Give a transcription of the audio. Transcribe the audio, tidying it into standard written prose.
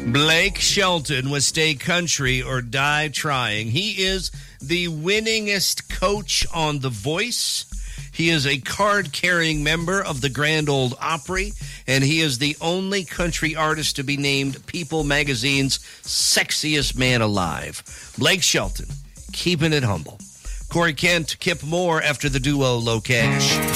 Blake Shelton with Stay Country or Die Trying. He is the winningest coach on The Voice. He is a card-carrying member of the Grand Ole Opry, and he is the only country artist to be named People Magazine's Sexiest Man Alive. Blake Shelton, keeping it humble. Corey Kent, Kip Moore after the duo Low Cash.